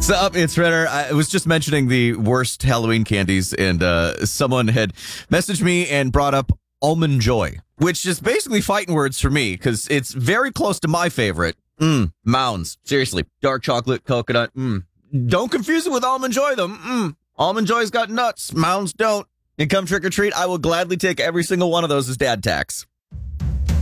Sup, it's Ritter. I was just mentioning the worst Halloween candies, and someone had messaged me and brought up Almond Joy, which is basically fighting words for me because it's very close to my favorite. Mounds. Seriously. Dark chocolate, coconut. Don't confuse it with Almond Joy, though. Almond Joy's got nuts. Mounds don't. And come trick or treat, I will gladly take every single one of those as dad tax.